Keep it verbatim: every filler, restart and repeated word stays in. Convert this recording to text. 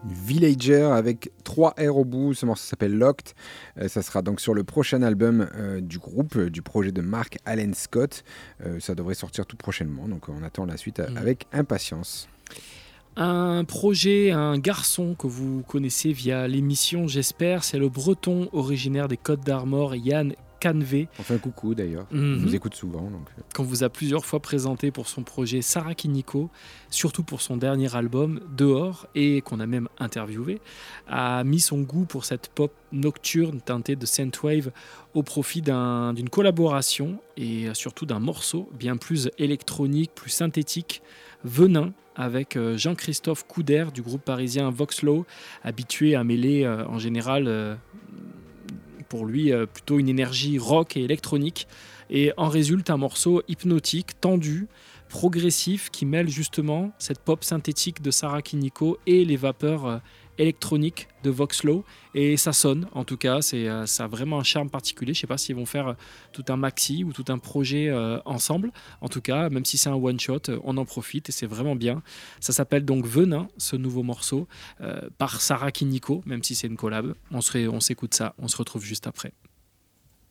Villager avec trois R au bout. Ce morceau s'appelle Locked. Euh, ça sera donc sur le prochain album euh, du groupe, euh, du projet de Mark Allen Scott. Euh, ça devrait sortir tout prochainement, donc on attend la suite mmh. avec impatience. Un projet, un garçon que vous connaissez via l'émission, j'espère, c'est le breton originaire des Côtes d'Armor, Yann Canvé. Enfin, coucou d'ailleurs, mm-hmm. il nous écoute souvent. Donc... Qu'on vous a plusieurs fois présenté pour son projet Saraki Nico, surtout pour son dernier album Dehors, et qu'on a même interviewé, a mis son goût pour cette pop nocturne teintée de synthwave au profit d'un, d'une collaboration et surtout d'un morceau bien plus électronique, plus synthétique, Venin, avec Jean-Christophe Couder du groupe parisien Voxlow, habitué à mêler euh, en général euh, pour lui euh, plutôt une énergie rock et électronique, et en résulte un morceau hypnotique, tendu, progressif, qui mêle justement cette pop synthétique de Saraki Nico et les vapeurs euh, électroniques de Voxlow, et ça sonne en tout cas, c'est, euh, ça a vraiment un charme particulier. Je ne sais pas s'ils vont faire tout un maxi ou tout un projet euh, ensemble, en tout cas même si c'est un one shot, on en profite et c'est vraiment bien. Ça s'appelle donc Venin, ce nouveau morceau euh, par Saraki Nico, même si c'est une collab. On, se ré- on s'écoute ça, on se retrouve juste après.